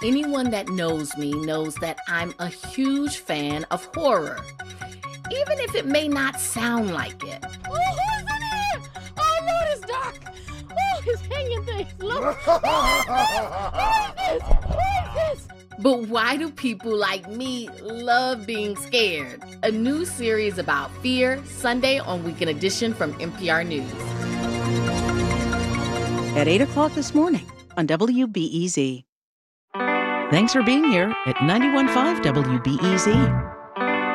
Anyone that knows me knows that I'm a huge fan of horror, even if it may not sound like it. Oh, who's in here? Oh, Lord, it's dark. Oh, it's hanging things. Look. Who is this? But why do people like me love being scared? A new series about fear, Sunday on Weekend Edition from NPR News. At 8 o'clock this morning on WBEZ. Thanks for being here at 91.5 WBEZ.